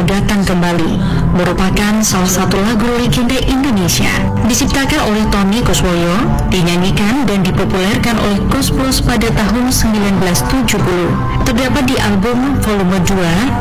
Kau Datang Kembali merupakan salah satu lagu legenda Indonesia. Diciptakan oleh Tony Kuswoyo, dinyanyikan dan dipopulerkan oleh Koes Plus pada tahun 1970. Terdapat di album volume 2